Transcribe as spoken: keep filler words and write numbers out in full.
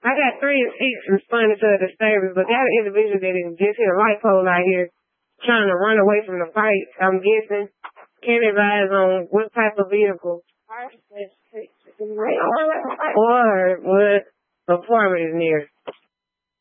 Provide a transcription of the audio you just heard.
I got three seats responding to a disturbance, but got an individual that is just hit a light pole out here trying to run away from the fight. I'm guessing. Can't advise on what type of vehicle or what apartment is near.